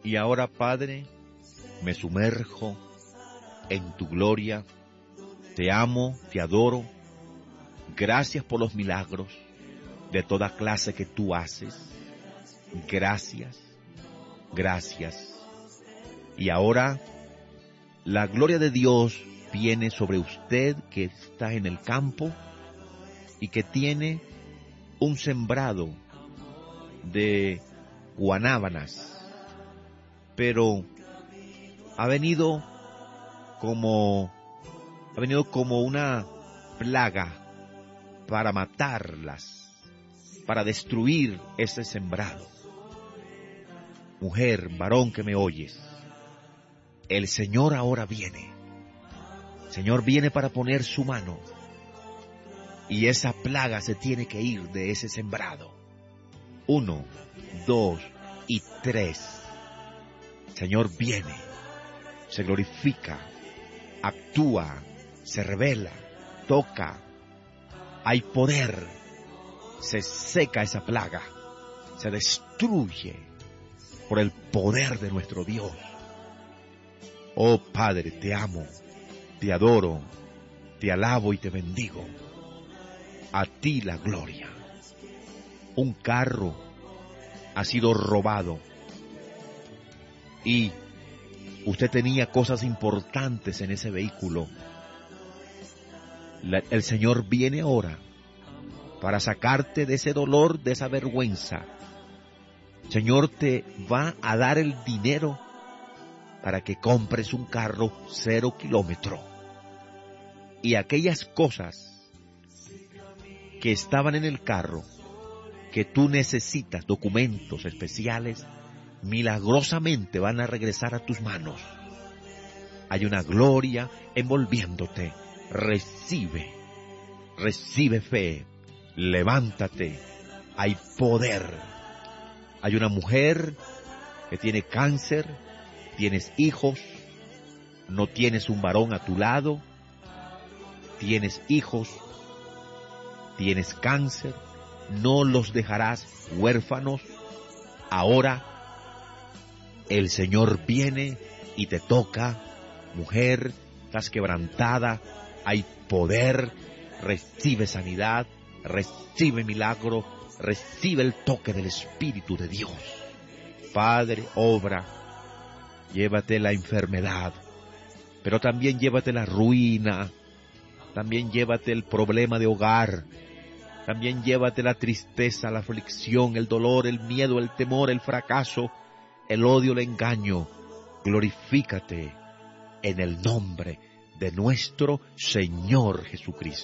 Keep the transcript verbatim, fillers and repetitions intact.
Y ahora, Padre, me sumerjo en tu gloria. Te amo, te adoro. Gracias por los milagros de toda clase que tú haces. Gracias, gracias. Y ahora, la gloria de Dios viene sobre usted que está en el campo y que tiene un sembrado de guanábanas, pero ha venido como ha venido como una plaga para matarlas, para destruir ese sembrado. Mujer, varón que me oyes, el Señor ahora viene. El Señor viene para poner su mano y esa plaga se tiene que ir de ese sembrado. Uno, dos y tres. El Señor viene, se glorifica, actúa, se revela, toca. Hay poder, se seca esa plaga, se destruye por el poder de nuestro Dios. Oh Padre, te amo, te adoro, te alabo y te bendigo. A ti la gloria. Un carro ha sido robado y usted tenía cosas importantes en ese vehículo. La, el Señor viene ahora para sacarte de ese dolor, de esa vergüenza. El Señor te va a dar el dinero para que compres un carro cero kilómetro. Y aquellas cosas que estaban en el carro, que tú necesitas, documentos especiales, milagrosamente van a regresar a tus manos. Hay una gloria envolviéndote. Recibe, recibe fe, levántate, hay poder. Hay una mujer que tiene cáncer, tienes hijos, no tienes un varón a tu lado, tienes hijos, tienes cáncer, no los dejarás huérfanos. Ahora el Señor viene y te toca, mujer, estás quebrantada, hay poder, recibe sanidad, recibe milagro, recibe el toque del Espíritu de Dios. Padre, obra, llévate la enfermedad, pero también llévate la ruina, también llévate el problema de hogar, también llévate la tristeza, la aflicción, el dolor, el miedo, el temor, el fracaso, el odio, el engaño. Glorifícate en el nombre de nuestro Señor Jesucristo.